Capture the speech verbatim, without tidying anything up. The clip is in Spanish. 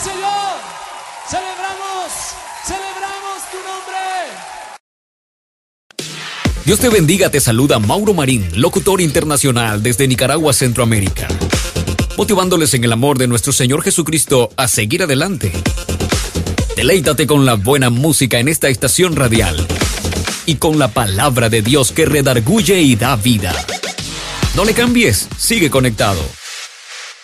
Señor. Celebramos, celebramos tu nombre. Dios te bendiga, te saluda Mauro Marín, locutor internacional desde Nicaragua, Centroamérica, motivándoles en el amor de nuestro Señor Jesucristo a seguir adelante. Deleítate con la buena música en esta estación radial y con la palabra de Dios que redarguye y da vida. No le cambies, sigue conectado.